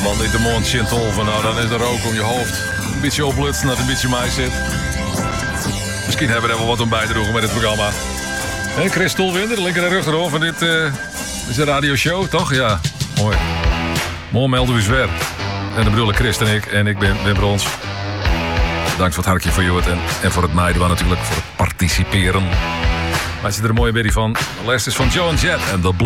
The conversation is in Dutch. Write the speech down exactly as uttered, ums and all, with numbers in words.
Want in de mond Sint-Olven, nou dan is er ook om je hoofd. Een beetje oplutsen dat een beetje mij zit. Misschien hebben we er wel wat om bij te doen met dit programma. He, Chris Tolwinder, de linker en ruggeroor van dit uh, is een radioshow, toch? Ja, mooi. Mooi melden we weer. En dan bedoel ik Chris en ik. En ik ben Wim Brons. Bedankt voor het hartje voor jou en, en voor het meiden natuurlijk voor het participeren. Maar zit er een mooie berry van. De les is van Joe and Jet en The Blood.